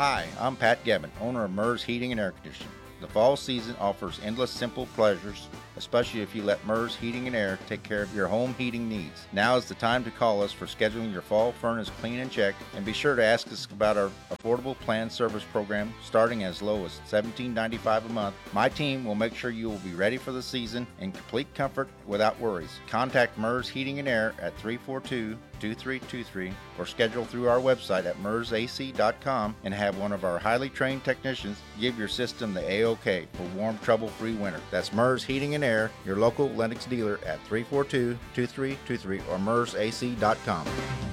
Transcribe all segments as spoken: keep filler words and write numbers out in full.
Hi, I'm Pat Gavin, owner of MERS Heating and Air Conditioning. The fall season offers endless simple pleasures, especially if you let MERS Heating and Air take care of your home heating needs. Now is the time to call us for scheduling your fall furnace clean and check, and be sure to ask us about our affordable planned service program starting as low as seventeen ninety-five a month. My team will make sure you will be ready for the season in complete comfort without worries. Contact MERS Heating and Air at three four two, two three two three or schedule through our website at mers a c dot com and have one of our highly trained technicians give your system the A-OK for warm, trouble-free winter. That's MERS Heating and Air, your local Lennox dealer at three four two, two three two three or mers a c dot com.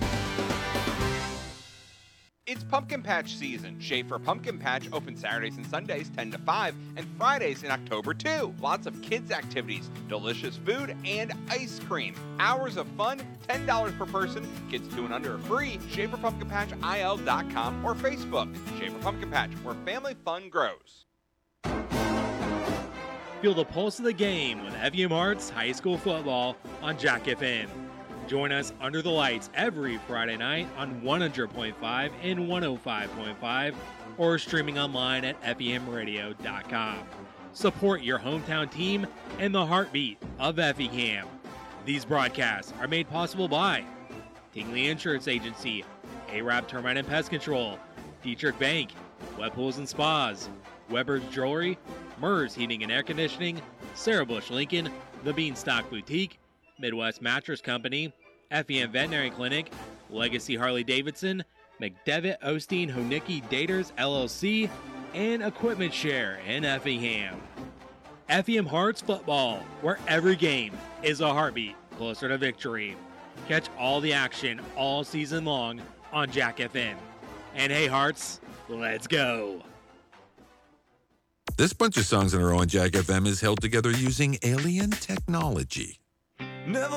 It's Pumpkin Patch season. Schaefer Pumpkin Patch open Saturdays and Sundays ten to five and Fridays in October too. Lots of kids activities, delicious food, and ice cream. Hours of fun, ten dollars per person. Kids two and under are free. Schaefer Pumpkin Patch I L dot com or Facebook. Schaefer Pumpkin Patch, where family fun grows. Feel the pulse of the game with F E M Hearts High School Football on Jack F M. Join us under the lights every Friday night on one hundred point five and one oh five point five or streaming online at F E M radio dot com. Support your hometown team and the heartbeat of Effingham. These broadcasts are made possible by Tingley Insurance Agency, A-Rab Termite and Pest Control, Dietrich Bank, Web Pools and Spas, Weber's Jewelry, MERS Heating and Air Conditioning, Sarah Bush Lincoln, The Beanstalk Boutique, Midwest Mattress Company, F E M Veterinary Clinic, Legacy Harley-Davidson, McDevitt Osteen Honicki Daters L L C, and Equipment Share in Effingham. F E M Hearts Football, where every game is a heartbeat closer to victory. Catch all the action all season long on Jack F M. And hey Hearts, let's go! This bunch of songs in a row on Jack F M is held together using alien technology. Never